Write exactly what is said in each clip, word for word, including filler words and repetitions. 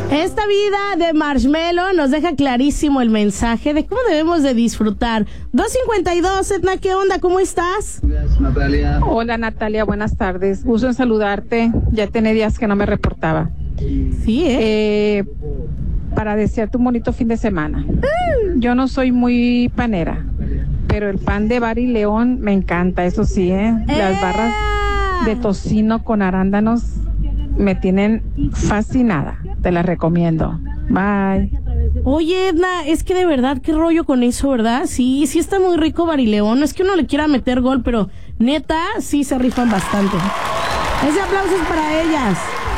Esta vida de Marshmello nos deja clarísimo el mensaje de cómo debemos de disfrutar. dos cincuenta y dos, Edna, ¿qué onda? ¿Cómo estás? Natalia. Hola Natalia, buenas tardes. Gusto en saludarte. Ya tenía días que no me reportaba. Sí, ¿eh? eh para desearte un bonito fin de semana. Mm. Yo no soy muy panera, pero el pan de Bar y León me encanta, eso sí, ¿eh? Las ¡Eh! barras de tocino con arándanos me tienen fascinada. Te las recomiendo. Bye. Oye, Edna, es que de verdad, qué rollo con eso, ¿verdad? Sí, sí está muy rico Bar y León. No es que uno le quiera meter gol, pero neta, sí se rifan bastante. Ese aplauso es para ellas.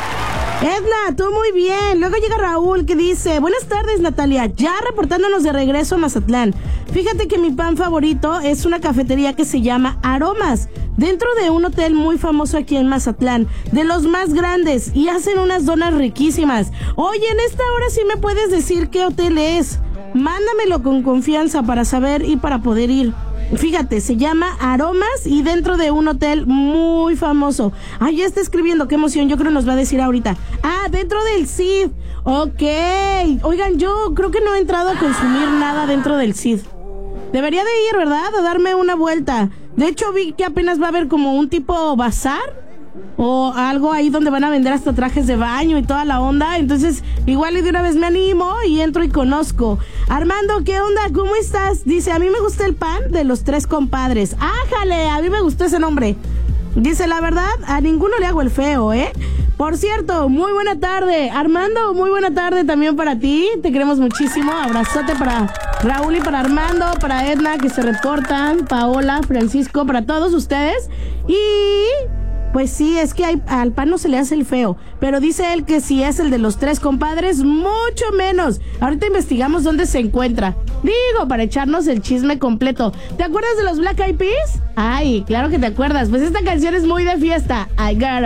Edna, tú muy bien. Luego llega Raúl que dice: buenas tardes, Natalia, ya reportándonos de regreso a Mazatlán. Fíjate que mi pan favorito es una cafetería que se llama Aromas, dentro de un hotel muy famoso aquí en Mazatlán, de los más grandes, y hacen unas donas riquísimas. Oye, en esta hora sí me puedes decir qué hotel es. Mándamelo con confianza para saber y para poder ir. Fíjate, se llama Aromas y dentro de un hotel muy famoso. Ah, ya está escribiendo, qué emoción, yo creo que nos va a decir ahorita. Ah, dentro del C I D. Ok. Oigan, yo creo que no he entrado a consumir nada dentro del C I D. Debería de ir, ¿verdad? A darme una vuelta. De hecho, vi que apenas va a haber como un tipo bazar o algo ahí donde van a vender hasta trajes de baño y toda la onda. Entonces, igual y de una vez me animo y entro y conozco. Armando, ¿qué onda? ¿Cómo estás? Dice, a mí me gusta el pan de los tres compadres. ¡Ájale! A mí me gustó ese nombre. Dice, la verdad, a ninguno le hago el feo, ¿eh? Por cierto, muy buena tarde. Armando, muy buena tarde también para ti. Te queremos muchísimo. Abrazote para Raúl y para Armando, para Edna, que se reportan, Paola, Francisco, para todos ustedes. Y... pues sí, es que hay, al pan no se le hace el feo, pero dice él que si es el de los tres compadres, mucho menos. Ahorita investigamos dónde se encuentra. Digo, para echarnos el chisme completo. ¿Te acuerdas de los Black Eyed Peas? Ay, claro que te acuerdas. Pues esta canción es muy de fiesta. I got